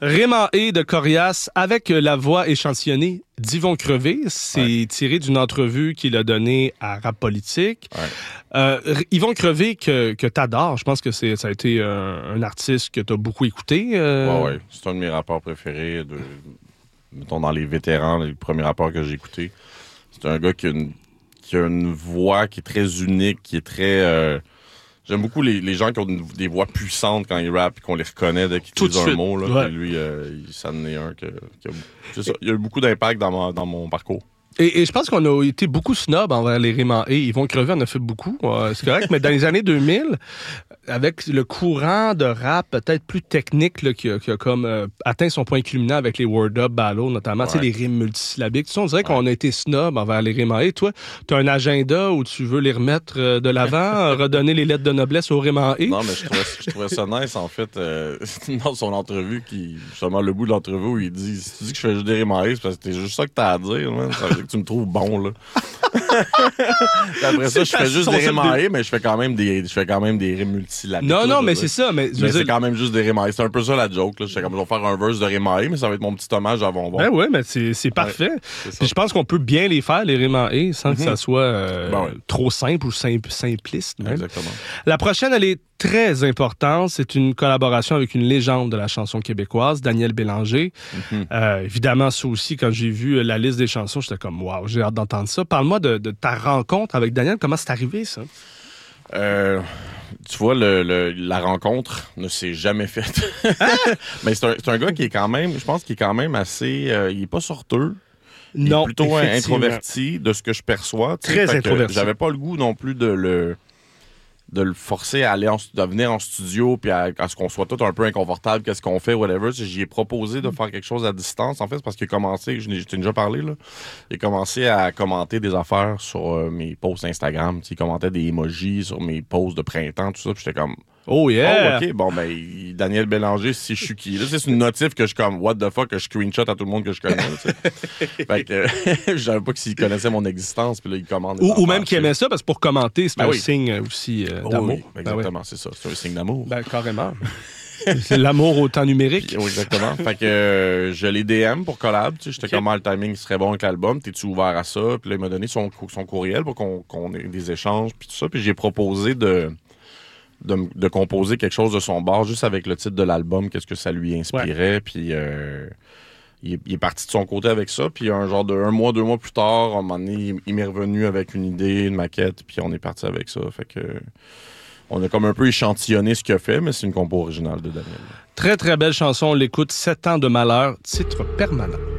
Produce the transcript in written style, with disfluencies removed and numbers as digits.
Raymond E. de Corias avec la voix échantillonnée d'Yvon Crevé. C'est tiré d'une entrevue qu'il a donnée à Rap Politique. Yvon Crevé, que t'adores, je pense que ça a été un artiste que t'as beaucoup écouté. Oui, c'est un de mes rappeurs préférés. Mettons, dans les vétérans, les premiers rappeurs que j'ai écoutés. C'est un gars qui a une voix qui est très unique, qui est très... J'aime beaucoup les gens qui ont des voix puissantes quand ils rappent et qu'on les reconnaît dès qu'ils disent un mot. Là, ouais. Lui, ça en est un il a eu beaucoup d'impact dans mon parcours. Et je pense qu'on a été beaucoup snob envers les Raymond E. Yvon Crevé en a fait beaucoup, c'est correct, mais dans les années 2000, avec le courant de rap peut-être plus technique là, qui a comme atteint son point culminant avec les Word Up Battles, notamment les rimes multisyllabiques, on dirait qu'on a été snob envers les Raymond E. Toi, tu as un agenda où tu veux les remettre de l'avant, redonner les lettres de noblesse aux Raymond E? Non, mais je trouvais ça nice, en fait, dans son entrevue, justement, le bout de l'entrevue où il dit « Si tu dis que je fais juste des Raymond E, c'est parce que c'est juste ça que t'as à dire, man. Ça veut dire que tu me trouves bon, là. » Après ça, je fais juste des rimes en E, mais je fais quand même des rimes multisyllabiques. Non, mais c'est ça. Mais c'est quand même juste des rimes en E. C'est un peu ça la joke. Là. Je vais faire un verse de rimes en E, mais ça va être mon petit hommage à Bonbon. Ben oui, mais c'est parfait. Puis je pense qu'on peut bien les faire, les rimes en E, sans que ça soit trop simple ou simpliste. Même. Exactement. La prochaine, elle est très importante. C'est une collaboration avec une légende de la chanson québécoise, Daniel Bélanger. Évidemment, ça aussi, quand j'ai vu la liste des chansons, j'étais comme « Wow, j'ai hâte d'entendre ça ». Parle-moi de ta rencontre avec Daniel. Comment c'est arrivé, ça? Tu vois, la rencontre ne s'est jamais faite. Mais c'est un gars qui est quand même, je pense qu'il est quand même assez... il est pas sorteux. Il est plutôt introverti de ce que je perçois. Très introverti. J'avais pas le goût non plus de le forcer à venir en studio puis à ce qu'on soit tout un peu inconfortable, qu'est-ce qu'on fait, whatever. J'y ai proposé de faire quelque chose à distance, en fait, parce qu'il a commencé, je t'ai déjà parlé, là, il a commencé à commenter des affaires sur mes posts Instagram. Il commentait des emojis sur mes posts de printemps, tout ça, puis j'étais comme... Oh yeah! Oh, OK, bon, ben, Daniel Bélanger, si je suis qui? Là, c'est une notif que je comme, what the fuck, que je screenshot à tout le monde que je connais, fait que, je savais pas s'il connaissait mon existence, puis là, il commande. Ou même qu'il aimait ça, parce que pour commenter, c'est un signe aussi d'amour. Oui, exactement, c'est ça. C'est un signe d'amour. Ben, carrément. C'est l'amour au temps numérique. Oui, exactement. Fait que je l'ai DM pour collab. J'étais comme, le timing serait bon avec l'album. T'es-tu ouvert à ça? Puis là, il m'a donné son courriel pour qu'on ait des échanges, puis tout ça. Puis j'ai proposé de composer quelque chose de son bord, juste avec le titre de l'album, qu'est-ce que ça lui inspirait. Puis il est parti de son côté avec ça. Puis un genre de 1 mois, 2 mois plus tard, à un moment donné, il m'est revenu avec une idée, une maquette, puis on est parti avec ça. Fait que on a comme un peu échantillonné ce qu'il a fait, mais c'est une compo originale de Daniel. Très, très belle chanson. On l'écoute, 7 ans de malheur, titre permanent.